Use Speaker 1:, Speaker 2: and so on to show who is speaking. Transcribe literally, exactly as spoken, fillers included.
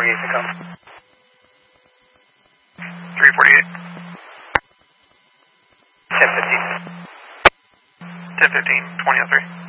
Speaker 1: forty-eight to come.
Speaker 2: three forty-eight.
Speaker 1: ten fifteen.
Speaker 2: ten fifteen, twenty oh three.